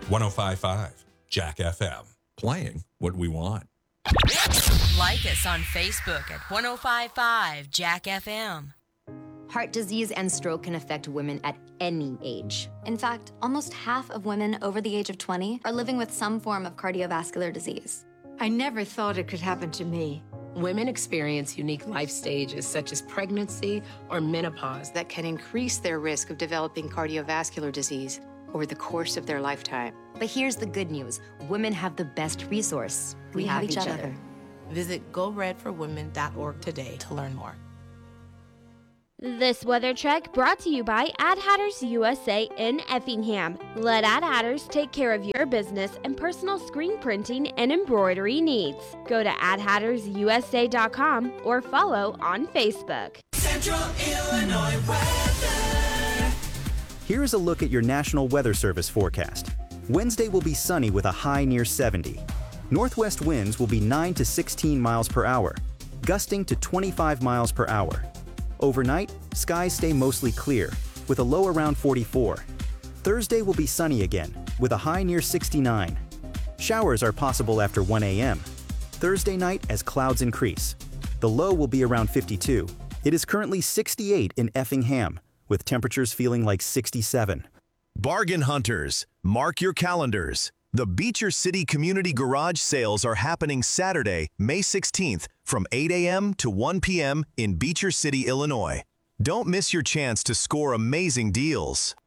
105.5 Jack FM. Playing what we want. Like us on Facebook at 105.5 Jack FM. Heart disease and stroke can affect women at any age. In fact, almost half of women over the age of 20 are living with some form of cardiovascular disease. I never thought it could happen to me. Women experience unique life stages such as pregnancy or menopause that can increase their risk of developing cardiovascular disease over the course of their lifetime. But here's the good news. Women have the best resource. We have each other. Visit GoRedForWomen.org today to learn more. This weather check brought to you by Ad Hatters USA in Effingham. Let Ad Hatters take care of your business and personal screen printing and embroidery needs. Go to adhattersusa.com or follow on Facebook. Central Illinois weather. Here's a look at your National Weather Service forecast. Wednesday will be sunny with a high near 70. Northwest winds will be 9 to 16 miles per hour, gusting to 25 miles per hour. Overnight, skies stay mostly clear, with a low around 44. Thursday will be sunny again, with a high near 69. Showers are possible after 1 a.m. Thursday night as clouds increase. The low will be around 52. It is currently 68 in Effingham, with temperatures feeling like 67. Bargain hunters, mark your calendars. The Beecher City Community Garage sales are happening Saturday, May 16th from 8 a.m. to 1 p.m. in Beecher City, Illinois. Don't miss your chance to score amazing deals.